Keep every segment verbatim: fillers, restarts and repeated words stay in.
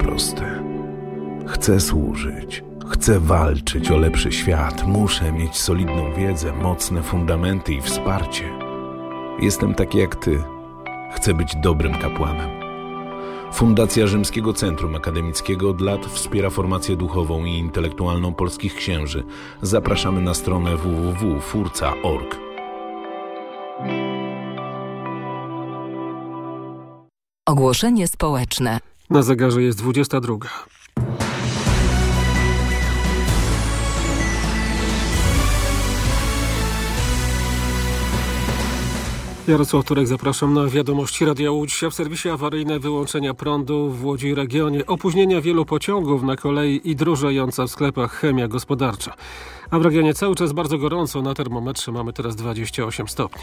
proste. Chcę służyć, chcę walczyć o lepszy świat, muszę mieć solidną wiedzę, mocne fundamenty i wsparcie. Jestem taki jak ty. Chcę być dobrym kapłanem. Fundacja Rzymskiego Centrum Akademickiego od lat wspiera formację duchową i intelektualną polskich księży. Zapraszamy na stronę w w w kropka furca kropka org. Ogłoszenie społeczne. Na zegarze jest dwudziesta druga. Jarosław Turek, zapraszam na wiadomości Radia Łódź. W serwisie awaryjne wyłączenia prądu w Łodzi i regionie, opóźnienia wielu pociągów na kolei i drożejąca w sklepach chemia gospodarcza. A w regionie cały czas bardzo gorąco, na termometrze mamy teraz dwadzieścia osiem stopni.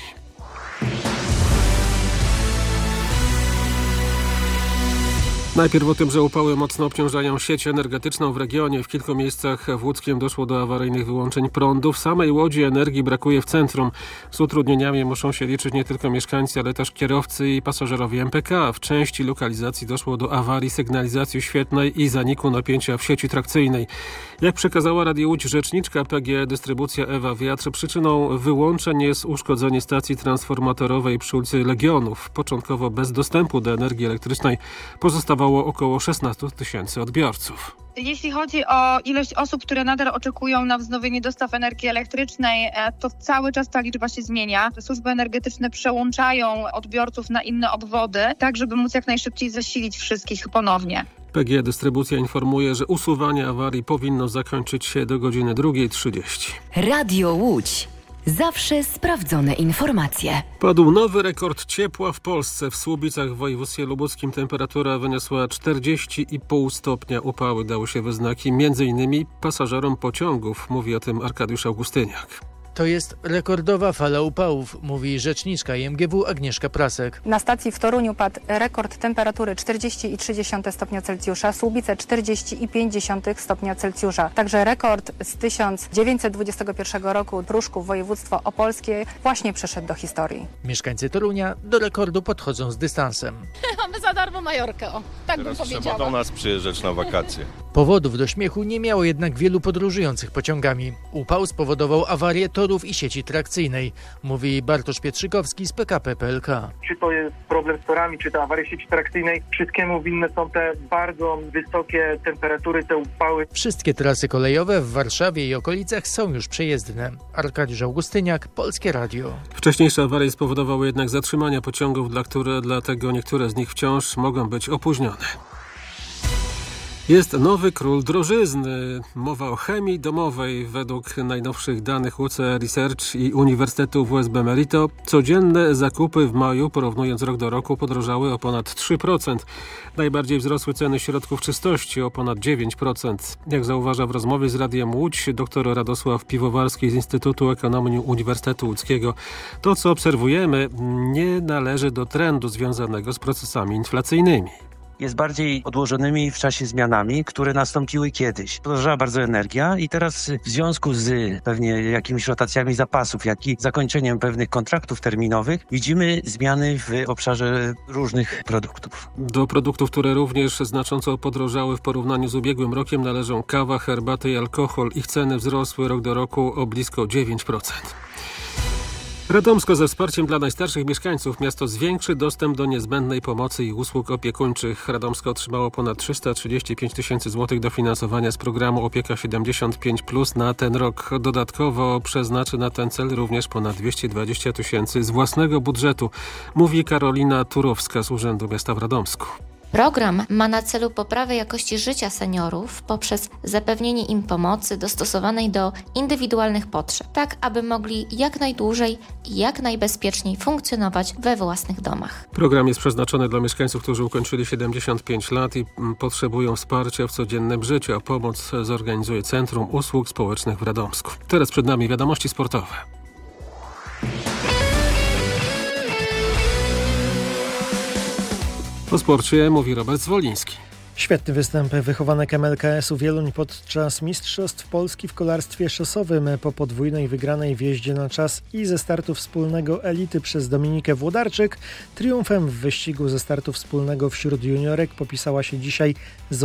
Najpierw o tym, że upały mocno obciążają sieć energetyczną w regionie. W kilku miejscach w Łódzkiem doszło do awaryjnych wyłączeń prądu. W samej Łodzi energii brakuje w centrum. Z utrudnieniami muszą się liczyć nie tylko mieszkańcy, ale też kierowcy i pasażerowie M P K. W części lokalizacji doszło do awarii sygnalizacji świetlnej i zaniku napięcia w sieci trakcyjnej. Jak przekazała Radio Łódź rzeczniczka P G E Dystrybucja Ewa Wiatr, przyczyną wyłączeń jest uszkodzenie stacji transformatorowej przy ulicy Legionów. Początkowo bez dostępu do energii elektrycznej pozostawało około szesnaście tysięcy odbiorców. Jeśli chodzi o ilość osób, które nadal oczekują na wznowienie dostaw energii elektrycznej, to cały czas ta liczba się zmienia. Służby energetyczne przełączają odbiorców na inne obwody, tak żeby móc jak najszybciej zasilić wszystkich ponownie. P G E Dystrybucja informuje, że usuwanie awarii powinno zakończyć się do godziny drugiej trzydzieści. Radio Łódź. Zawsze sprawdzone informacje. Padł nowy rekord ciepła w Polsce. W Słubicach w województwie lubuskim temperatura wyniosła czterdzieści i pół stopnia. Upały dały się we znaki między innymi pasażerom pociągów. Mówi o tym Arkadiusz Augustyniak. To jest rekordowa fala upałów, mówi rzeczniczka I M G W Agnieszka Prasek. Na stacji w Toruniu padł rekord temperatury czterdzieści i trzy dziesiąte stopnia Celsjusza, Słubice czterdzieści i pięć dziesiątych stopnia Celsjusza. Także rekord z tysiąc dziewięćset dwudziestego pierwszego roku Pruszków, województwo opolskie, właśnie przeszedł do historii. Mieszkańcy Torunia do rekordu podchodzą z dystansem. Mamy za darmo Majorkę, o, tak Teraz bym powiedziała. trzeba do nas przyjeżdżać na wakacje. Powodów do śmiechu nie miało jednak wielu podróżujących pociągami. Upał spowodował awarię torów i sieci trakcyjnej, mówi Bartosz Pietrzykowski z P K P kropka P L K. Czy to jest problem z torami, czy to awaria sieci trakcyjnej, wszystkiemu winne są te bardzo wysokie temperatury, te upały. Wszystkie trasy kolejowe w Warszawie i okolicach są już przejezdne. Arkadiusz Augustyniak, Polskie Radio. Wcześniejsze awarie spowodowały jednak zatrzymania pociągów, dla które, dlatego niektóre z nich wciąż mogą być opóźnione. Jest nowy król drożyzny. Mowa o chemii domowej. Według najnowszych danych U C Research i Uniwersytetu W S B Merito codzienne zakupy w maju, porównując rok do roku, podrożały o ponad trzy procent. Najbardziej wzrosły ceny środków czystości o ponad dziewięć procent. Jak zauważa w rozmowie z Radiem Łódź dr Radosław Piwowarski z Instytutu Ekonomii Uniwersytetu Łódzkiego, to co obserwujemy nie należy do trendu związanego z procesami inflacyjnymi. Jest bardziej odłożonymi w czasie zmianami, które nastąpiły kiedyś. Podrożała bardzo energia i teraz w związku z pewnie jakimiś rotacjami zapasów, jak i zakończeniem pewnych kontraktów terminowych widzimy zmiany w obszarze różnych produktów. Do produktów, które również znacząco podrożały w porównaniu z ubiegłym rokiem, należą kawa, herbaty i alkohol. Ich ceny wzrosły rok do roku o blisko dziewięć procent. Radomsko ze wsparciem dla najstarszych mieszkańców. Miasto zwiększy dostęp do niezbędnej pomocy i usług opiekuńczych. Radomsko otrzymało ponad trzysta trzydzieści pięć tysięcy złotych dofinansowania z programu Opieka siedemdziesiąt pięć plus na ten rok. Dodatkowo przeznaczy na ten cel również ponad dwieście dwadzieścia tysięcy z własnego budżetu, mówi Karolina Turowska z Urzędu Miasta w Radomsku. Program ma na celu poprawę jakości życia seniorów poprzez zapewnienie im pomocy dostosowanej do indywidualnych potrzeb, tak aby mogli jak najdłużej i jak najbezpieczniej funkcjonować we własnych domach. Program jest przeznaczony dla mieszkańców, którzy ukończyli siedemdziesiąt pięć lat i potrzebują wsparcia w codziennym życiu, a pomoc zorganizuje Centrum Usług Społecznych w Radomsku. Teraz przed nami wiadomości sportowe. O sporcie mówi Robert Zwoliński. Świetny występ wychowanek M L K S-u Wieluń podczas Mistrzostw Polski w kolarstwie szosowym po podwójnej wygranej w jeździe na czas i ze startu wspólnego elity przez Dominikę Włodarczyk. Triumfem w wyścigu ze startu wspólnego wśród juniorek popisała się dzisiaj